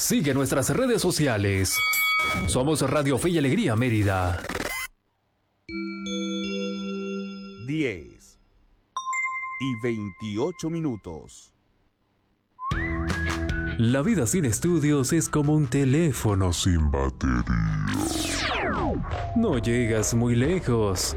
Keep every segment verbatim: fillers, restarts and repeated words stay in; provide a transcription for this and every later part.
Sigue nuestras redes sociales. Somos Radio Fe y Alegría Mérida. diez y veintiocho minutos. La vida sin estudios es como un teléfono sin batería. No llegas muy lejos.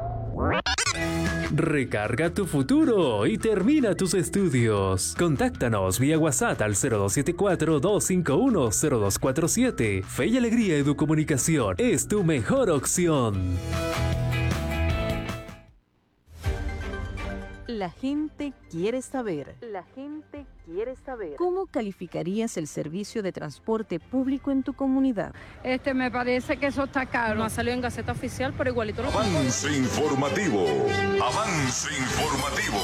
Recarga tu futuro y termina tus estudios. Contáctanos vía WhatsApp al cero dos siete cuatro, dos cinco uno, cero dos cuatro siete. Fe y Alegría Educomunicación es tu mejor opción. La gente quiere saber. La gente quiere saber. ¿Cómo calificarías el servicio de transporte público en tu comunidad? Este, me parece que eso está caro. No ha salido en Gaceta Oficial, pero igualito lo... Avance informativo. Avance informativo.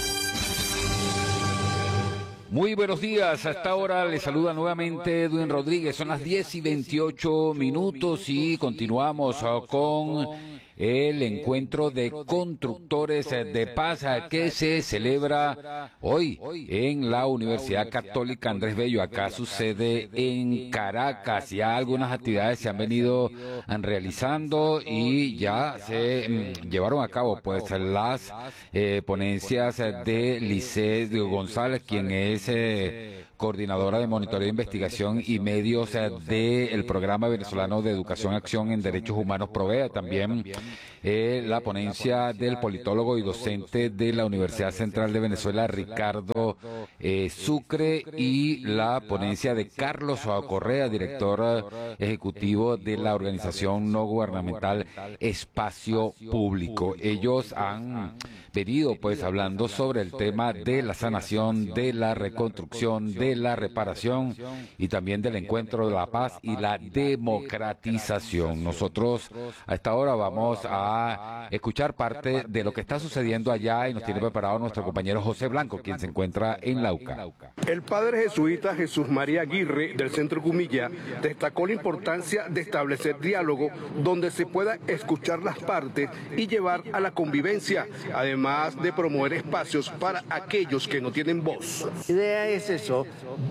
Muy buenos días, hasta ahora les saluda nuevamente Edwin Rodríguez, son las diez y veintiocho minutos y continuamos con el encuentro de constructores de paz que se celebra hoy en la Universidad Católica Andrés Bello. Acá sucede en Caracas. Ya algunas actividades se han venido realizando y ya se mm, llevaron a cabo pues las eh, ponencias de Lisset González, quien es eh, coordinadora de monitoreo de investigación y medios eh, del Programa Venezolano de Educación Acción en Derechos Humanos Provea. También eh, la ponencia del politólogo y docente de la Universidad Central de Venezuela, Ricardo eh, Sucre, y la ponencia de Carlos Correa, director ejecutivo de la organización no gubernamental Espacio Público. Ellos han venido pues hablando sobre el tema de la sanación, de la reconstrucción, de la reparación y también del encuentro de la paz y la democratización. Nosotros a esta hora vamos a escuchar parte de lo que está sucediendo allá y nos tiene preparado nuestro compañero José Blanco, quien se encuentra en Lauca. El padre jesuita Jesús María Aguirre del Centro Gumilla destacó la importancia de establecer diálogo donde se pueda escuchar las partes y llevar a la convivencia, además de promover espacios para aquellos que no tienen voz. La idea es eso,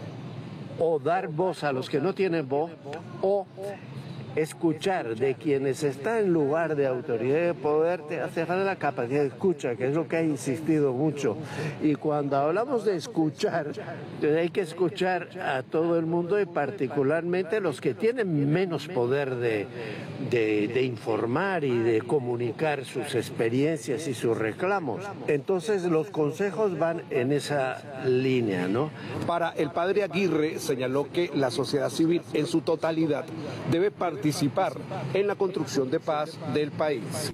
o dar voz a los que no tienen voz, o escuchar de quienes están en lugar de autoridad y de poder, te hace falta la capacidad de escucha, que es lo que ha insistido mucho. Y cuando hablamos de escuchar, hay que escuchar a todo el mundo y particularmente los que tienen menos poder de, de, de informar y de comunicar sus experiencias y sus reclamos. Entonces los consejos van en esa línea, ¿no? Para el padre Aguirre señaló que la sociedad civil en su totalidad debe participar participar en la construcción de paz del país.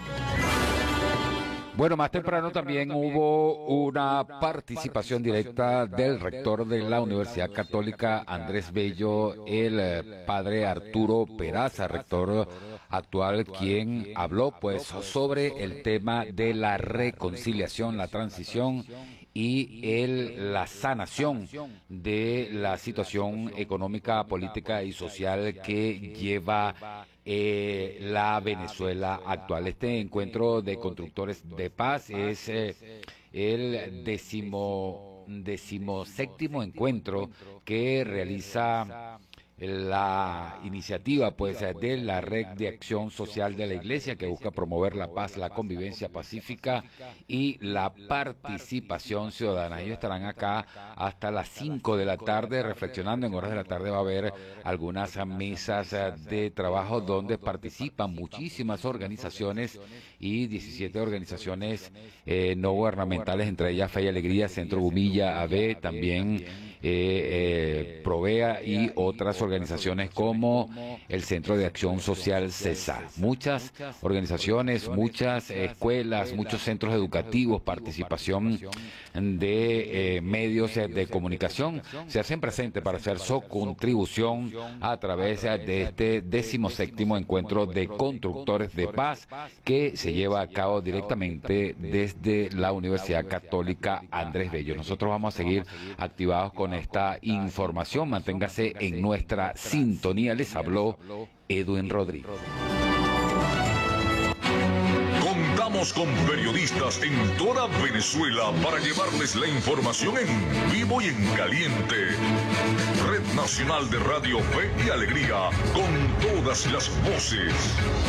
Bueno, más temprano también hubo una participación directa del rector de la Universidad Católica Andrés Bello, el padre Arturo Peraza, rector actual, quien habló pues sobre el tema de la reconciliación, la transición y el, la sanación de la situación económica, política y social que lleva eh, la Venezuela actual. Este encuentro de constructores de paz es eh, el décimo, decimoséptimo encuentro que realiza la iniciativa pues de la Red de Acción Social de la Iglesia, que busca promover la paz, la convivencia pacífica y la participación ciudadana. Ellos estarán acá hasta las cinco de la tarde reflexionando. En horas de la tarde va a haber algunas mesas de trabajo donde participan muchísimas organizaciones y diecisiete organizaciones eh, no gubernamentales, entre ellas Fe y Alegría, Centro Gumilla, A B, también eh, eh, Provea y otras organizaciones como el Centro de Acción Social CESAR. Muchas organizaciones, muchas escuelas, muchos centros educativos, participación de eh, medios de comunicación se hacen presentes para hacer su contribución a través de este decimoséptimo encuentro de constructores de paz que se lleva a cabo directamente desde la Universidad Católica Andrés Bello. Nosotros vamos a seguir activados con esta información. Manténgase en nuestra sintonía. Les habló Edwin Rodríguez. Contamos con periodistas en toda Venezuela para llevarles la información en vivo y en caliente. Red Nacional de Radio Fe y Alegría, con todas las voces.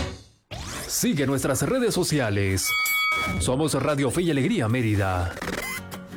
Sigue nuestras redes sociales. Somos Radio Fe y Alegría Mérida.